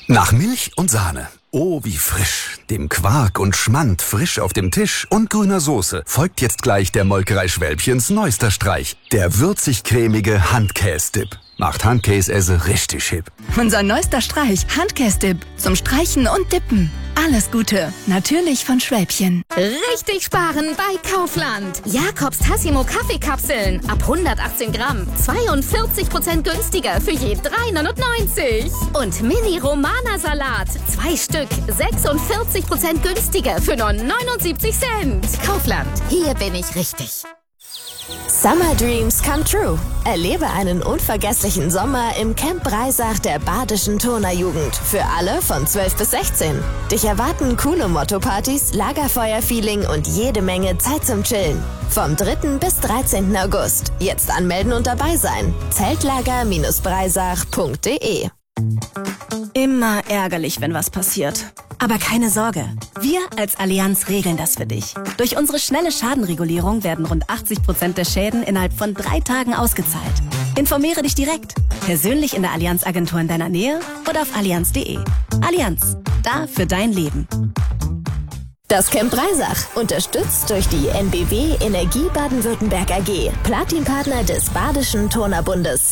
Nach Milch und Sahne. Oh, wie frisch. Dem Quark und Schmand frisch auf dem Tisch und grüner Soße folgt jetzt gleich der Molkerei Schwälbchens neuester Streich. Der würzig-cremige Handkäse-Dip. Macht Handkäse richtig hip. Unser neuester Streich, Handkäse-Dip. Zum Streichen und Dippen. Alles Gute. Natürlich von Schwälbchen. Richtig sparen bei Kaufland. Jakobs Tassimo Kaffeekapseln. Ab 118 Gramm. 42% günstiger für je 3,99. Und Mini-Romana-Salat. 2 Stück. 46% günstiger für nur 79 Cent. Kaufland. Hier bin ich richtig. Summer Dreams come true. Erlebe einen unvergesslichen Sommer im Camp Breisach der Badischen Turnerjugend. Für alle von 12 bis 16. Dich erwarten coole Motto-Partys, Lagerfeuer-Feeling und jede Menge Zeit zum Chillen. Vom 3. bis 13. August. Jetzt anmelden und dabei sein. Zeltlager-breisach.de. Immer ärgerlich, wenn was passiert. Aber keine Sorge, wir als Allianz regeln das für dich. Durch unsere schnelle Schadenregulierung werden rund 80% der Schäden innerhalb von 3 Tagen ausgezahlt. Informiere dich direkt, persönlich in der Allianz-Agentur in deiner Nähe oder auf allianz.de. Allianz, da für dein Leben. Das Camp Breisach, unterstützt durch die NBW Energie Baden-Württemberg AG, Platinpartner des Badischen Turnerbundes.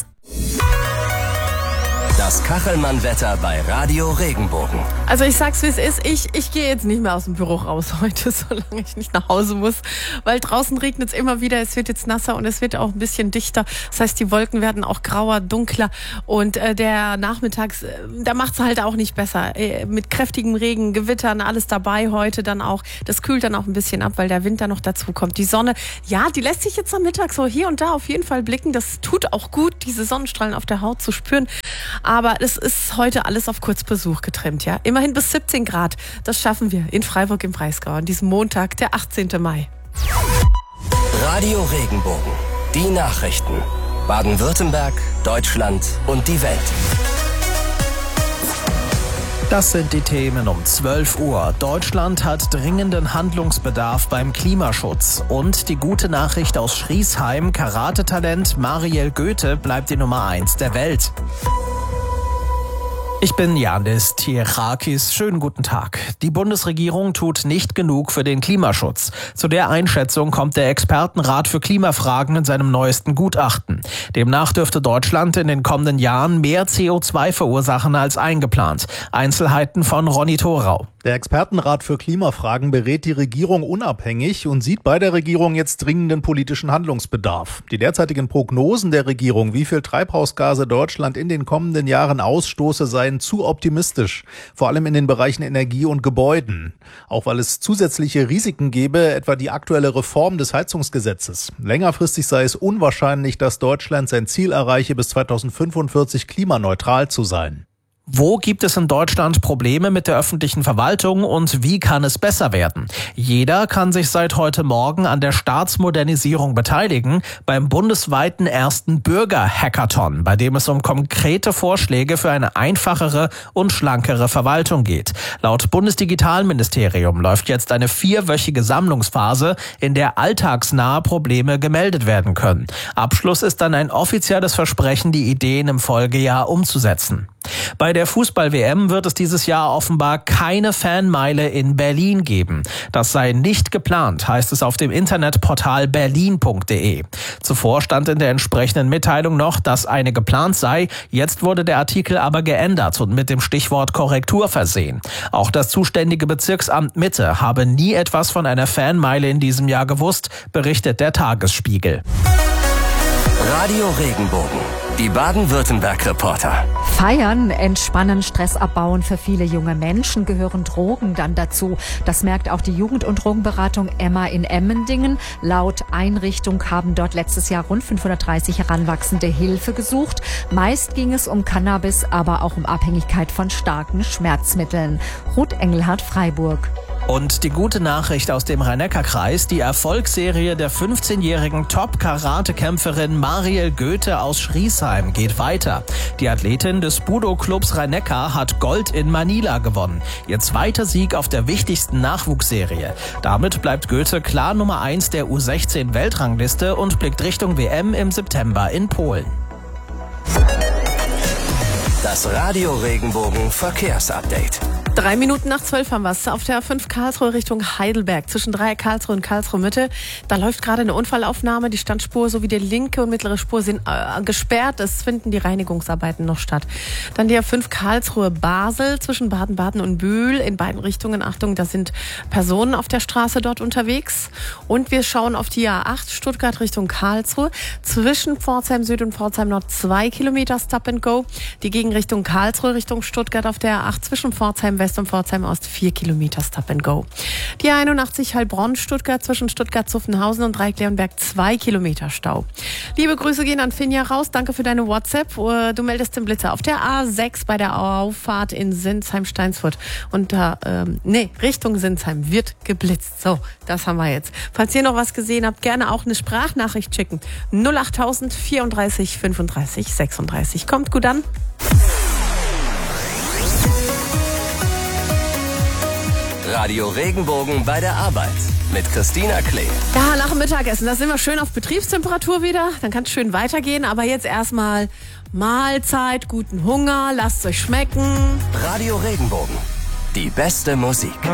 Das Kachelmann-Wetter bei Radio Regenbogen. Also ich sag's wie es ist, ich gehe jetzt nicht mehr aus dem Büro raus heute, solange ich nicht nach Hause muss, weil draußen regnet es immer wieder, es wird jetzt nasser und es wird auch ein bisschen dichter. Das heißt, die Wolken werden auch grauer, dunkler und der Nachmittags, da macht's halt auch nicht besser. Mit kräftigem Regen, Gewittern, alles dabei heute dann auch. Das kühlt dann auch ein bisschen ab, weil der Winter noch dazu kommt. Die Sonne, ja, die lässt sich jetzt am Mittag so hier und da auf jeden Fall blicken. Das tut auch gut, diese Sonnenstrahlen auf der Haut zu spüren. Aber es ist heute alles auf Kurzbesuch getrimmt, ja. Immerhin bis 17 Grad. Das schaffen wir in Freiburg im Breisgau an diesem Montag, der 18. Mai. Radio Regenbogen. Die Nachrichten. Baden-Württemberg, Deutschland und die Welt. Das sind die Themen um 12 Uhr. Deutschland hat dringenden Handlungsbedarf beim Klimaschutz. Und die gute Nachricht aus Schriesheim, Karatetalent Mariel Goethe bleibt die Nummer 1 der Welt. Ich bin Janis Tierakis. Schönen guten Tag. Die Bundesregierung tut nicht genug für den Klimaschutz. Zu der Einschätzung kommt der Expertenrat für Klimafragen in seinem neuesten Gutachten. Demnach dürfte Deutschland in den kommenden Jahren mehr CO2 verursachen als eingeplant. Einzelheiten von Ronny Thorau. Der Expertenrat für Klimafragen berät die Regierung unabhängig und sieht bei der Regierung jetzt dringenden politischen Handlungsbedarf. Die derzeitigen Prognosen der Regierung, wie viel Treibhausgase Deutschland in den kommenden Jahren ausstoße, seien zu optimistisch, vor allem in den Bereichen Energie und Gebäuden. Auch weil es zusätzliche Risiken gäbe, etwa die aktuelle Reform des Heizungsgesetzes. Längerfristig sei es unwahrscheinlich, dass Deutschland sein Ziel erreiche, bis 2045 klimaneutral zu sein. Wo gibt es in Deutschland Probleme mit der öffentlichen Verwaltung und wie kann es besser werden? Jeder kann sich seit heute Morgen an der Staatsmodernisierung beteiligen, beim bundesweiten ersten Bürger-Hackathon, bei dem es um konkrete Vorschläge für eine einfachere und schlankere Verwaltung geht. Laut Bundesdigitalministerium läuft jetzt eine 4-wöchige Sammlungsphase, in der alltagsnahe Probleme gemeldet werden können. Abschluss ist dann ein offizielles Versprechen, die Ideen im Folgejahr umzusetzen. Bei der Fußball-WM wird es dieses Jahr offenbar keine Fanmeile in Berlin geben. Das sei nicht geplant, heißt es auf dem Internetportal berlin.de. Zuvor stand in der entsprechenden Mitteilung noch, dass eine geplant sei. Jetzt wurde der Artikel aber geändert und mit dem Stichwort Korrektur versehen. Auch das zuständige Bezirksamt Mitte habe nie etwas von einer Fanmeile in diesem Jahr gewusst, berichtet der Tagesspiegel. Radio Regenbogen. Die Baden-Württemberg-Reporter. Feiern, entspannen, Stress abbauen. Für viele junge Menschen gehören Drogen dann dazu. Das merkt auch die Jugend- und Drogenberatung Emma in Emmendingen. Laut Einrichtung haben dort letztes Jahr rund 530 Heranwachsende Hilfe gesucht. Meist ging es um Cannabis, aber auch um Abhängigkeit von starken Schmerzmitteln. Ruth Engelhardt, Freiburg. Und die gute Nachricht aus dem Rhein-Neckar-Kreis, die Erfolgsserie der 15-jährigen Top-Karate-Kämpferin Mariel Goethe aus Schriesheim geht weiter. Die Athletin des Budo-Clubs Rhein-Neckar hat Gold in Manila gewonnen. Ihr zweiter Sieg auf der wichtigsten Nachwuchsserie. Damit bleibt Goethe klar Nummer 1 der U16-Weltrangliste und blickt Richtung WM im September in Polen. Das Radio Regenbogen Verkehrsupdate. 3 Minuten nach 12 haben wir es. Auf der A5 Karlsruhe Richtung Heidelberg zwischen Dreieck Karlsruhe und Karlsruhe Mitte. Da läuft gerade eine Unfallaufnahme. Die Standspur sowie die linke und mittlere Spur sind gesperrt. Es finden die Reinigungsarbeiten noch statt. Dann die A5 Karlsruhe Basel zwischen Baden-Baden und Bühl in beiden Richtungen. Achtung, da sind Personen auf der Straße dort unterwegs. Und wir schauen auf die A8 Stuttgart Richtung Karlsruhe zwischen Pforzheim Süd und Pforzheim Nord 2 Kilometer Stop and Go. Die Gegenrichtung Karlsruhe Richtung Stuttgart auf der A8 zwischen Pforzheim West und Pforzheim Ost 4 Kilometer Stop and Go. Die 81 Heilbronn Stuttgart zwischen Stuttgart-Zuffenhausen und Dreieck-Leonberg 2 Kilometer Stau. Liebe Grüße gehen an Finja raus. Danke für deine WhatsApp. Du meldest den Blitzer auf der A6 bei der Auffahrt in Sinsheim-Steinsfurt. Und Richtung Sinsheim wird geblitzt. So, das haben wir jetzt. Falls ihr noch was gesehen habt, gerne auch eine Sprachnachricht schicken. 08000 34 35 36. Kommt gut an. Radio Regenbogen bei der Arbeit mit Christina Klee. Ja, nach dem Mittagessen, da sind wir schön auf Betriebstemperatur wieder. Dann kann es schön weitergehen. Aber jetzt erstmal Mahlzeit, guten Hunger, lasst es euch schmecken. Radio Regenbogen, die beste Musik.